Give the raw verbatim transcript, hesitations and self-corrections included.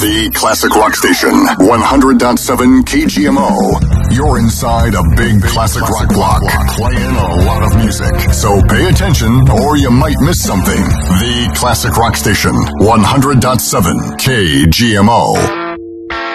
The Classic Rock Station, one hundred point seven K G M O. You're inside a big classic rock block, playing a lot of music. So pay attention or you might miss something. The Classic Rock Station, one hundred point seven K G M O.